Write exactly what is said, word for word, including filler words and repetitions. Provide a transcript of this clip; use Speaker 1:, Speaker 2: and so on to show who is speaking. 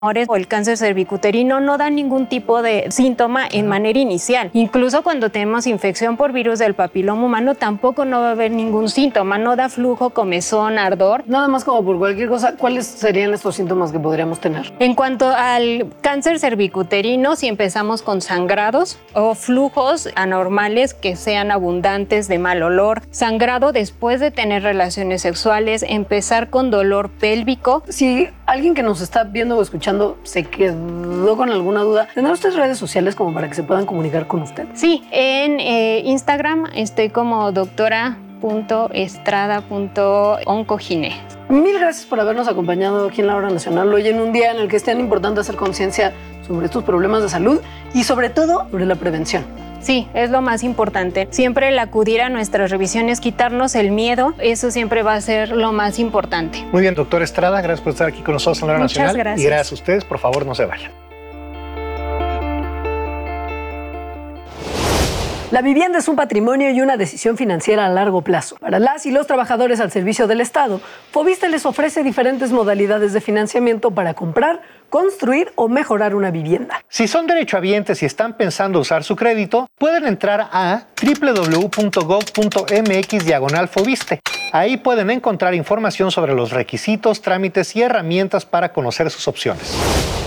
Speaker 1: o el cáncer cervicuterino no dan ningún tipo de síntoma en manera inicial. Incluso cuando tenemos infección por virus del papiloma humano, tampoco no va a haber ningún síntoma. No da flujo, comezón, ardor.
Speaker 2: Nada más como por cualquier cosa, ¿cuáles serían estos síntomas que podríamos tener?
Speaker 1: En cuanto al cáncer cervicuterino, si empezamos con sangrados o flujos anormales que sean abundantes de mal olor, sangrado después de tener relaciones sexuales, empezar con dolor pélvico.
Speaker 2: Si alguien que nos está viendo o escuchando se quedó con alguna duda, ¿tendrá usted redes sociales como para que se puedan comunicar con usted?
Speaker 1: Sí, en eh, Instagram estoy como doctora punto estrada punto oncogine.
Speaker 2: Mil gracias por habernos acompañado aquí en La Hora Nacional, hoy en un día en el que es tan importante hacer conciencia sobre estos problemas de salud y sobre todo sobre la prevención.
Speaker 1: Sí, es lo más importante. Siempre el acudir a nuestras revisiones, quitarnos el miedo, eso siempre va a ser lo más importante.
Speaker 3: Muy bien, doctora Estrada, gracias por estar aquí con nosotros en La Hora
Speaker 1: Muchas
Speaker 3: Nacional.
Speaker 1: gracias.
Speaker 3: Y gracias a ustedes, por favor, no se vayan.
Speaker 2: La vivienda es un patrimonio y una decisión financiera a largo plazo. Para las y los trabajadores al servicio del Estado, Foviste les ofrece diferentes modalidades de financiamiento para comprar, construir o mejorar una vivienda.
Speaker 3: Si son derechohabientes y están pensando usar su crédito, pueden entrar a doble u doble u doble u punto gov punto m x diagonal Foviste. Ahí pueden encontrar información sobre los requisitos, trámites y herramientas para conocer sus opciones.